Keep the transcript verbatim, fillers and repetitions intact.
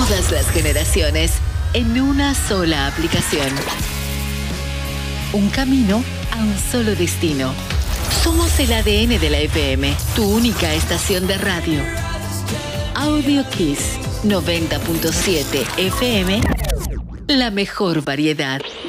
todas las generaciones en una sola aplicación. Un camino a un solo destino. Somos el A D N de la F M, tu única estación de radio. Audio Kiss noventa punto siete F M, la mejor variedad.